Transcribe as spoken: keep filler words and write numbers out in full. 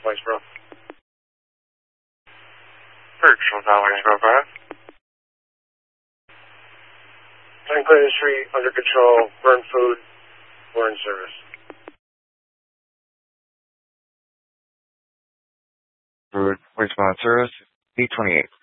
Whitesboro. Virtual down Whitesboro five. Tank Clear Industry, under control, burn food, we're in service. Food, Whitesboro service, B twenty-eight.